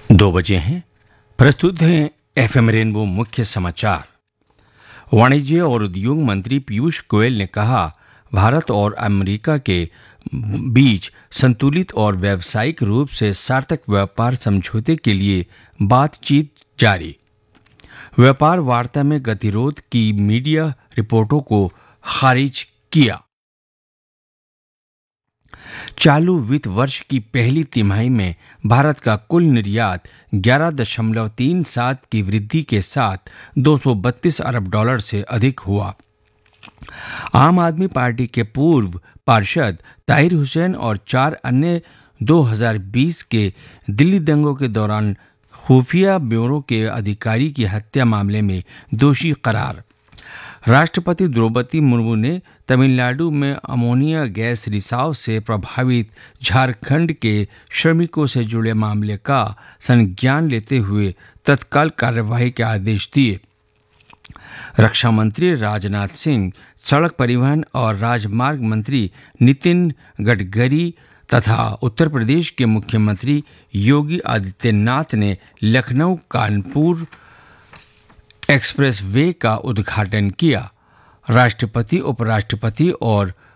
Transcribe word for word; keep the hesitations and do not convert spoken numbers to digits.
दो बजे हैं। प्रस्तुत हैं एफएम रेनबो मुख्य समाचार। वाणिज्य और उद्योग मंत्री पीयूष गोयल ने कहा, भारत और अमेरिका के बीच संतुलित और व्यावसायिक रूप से सार्थक व्यापार समझौते के लिए बातचीत जारी। व्यापार वार्ता में गतिरोध की मीडिया रिपोर्टों को खारिज किया। चालू वित्त वर्ष की पहली तिमाही में भारत का कुल निर्यात ग्यारह दशमलव तीन सात की वृद्धि के साथ दो सौ बत्तीस अरब डॉलर से अधिक हुआ। आम आदमी पार्टी के पूर्व पार्षद ताहिर हुसैन और चार अन्य दो हज़ार बीस के दिल्ली दंगों के दौरान खुफिया ब्यूरो के अधिकारी की हत्या मामले में दोषी करार। राष्ट्रपति द्रौपदी मुर्मू ने तमिलनाडु में अमोनिया गैस रिसाव से प्रभावित झारखंड के श्रमिकों से जुड़े मामले का संज्ञान लेते हुए तत्काल कार्यवाही के आदेश दिए। रक्षा मंत्री राजनाथ सिंह, सड़क परिवहन और राजमार्ग मंत्री नितिन गडकरी तथा उत्तर प्रदेश के मुख्यमंत्री योगी आदित्यनाथ ने लखनऊ कानपुर एक्सप्रेस वे का उद्घाटन किया। राष्ट्रपति, उपराष्ट्रपति और